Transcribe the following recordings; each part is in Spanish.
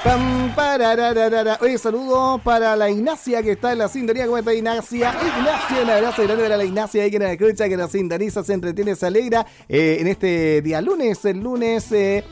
Oye, saludos para la Ignacia que está en la sintonía. ¿Cómo está Ignacia? Ignacia, un abrazo grande para la Ignacia ahí que nos escucha, que nos sintoniza, se entretiene, se alegra en este día lunes, el lunes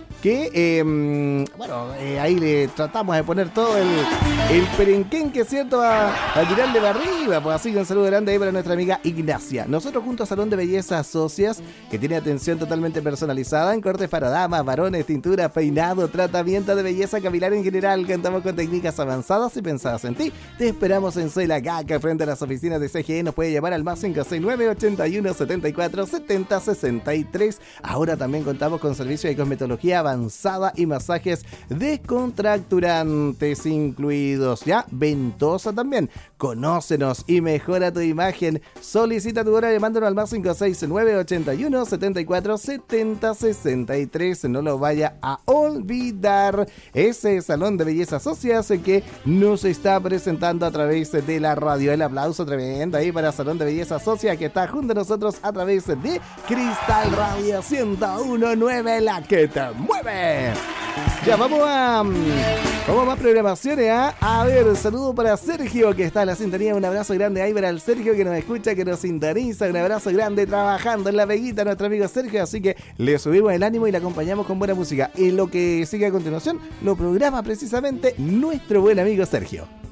ahí le tratamos de poner todo el perenquén, que es cierto, a tirarle para arriba. Pues así que un saludo grande ahí para nuestra amiga Ignacia. Nosotros junto a Salón de Belleza Socias, que tiene atención totalmente personalizada en cortes para damas, varones, tintura, peinado, tratamiento de belleza capilar en general. Contamos con técnicas avanzadas y pensadas en ti. Te esperamos en Soy la Caca, frente a las oficinas de CGE. Nos puede llamar al más 569 81 74 70 63. Ahora también contamos con servicio de cosmetología avanzada y masajes descontracturantes incluidos. Ya, ventosa también. Conócenos y mejora tu imagen. Solicita tu hora llamándonos al más 569 81 74 70 63. No lo vaya a olvidar. Ese Salón de Belleza Socias que nos está presentando a través de la radio. El aplauso tremendo ahí para Salón de Belleza Socias, que está junto a nosotros a través de Cristal Radio 101.9, la que te mueve. Ya, vamos a más programaciones. A ver, saludo para Sergio, que está en la sintonía. Un abrazo grande ahí para el Sergio, que nos escucha, que nos sintoniza. Un abrazo grande trabajando en la Veguita, nuestro amigo Sergio. Así que le subimos el ánimo y le acompañamos con buena música. En lo que sigue a continuación, lo programa precisamente nuestro buen amigo Sergio.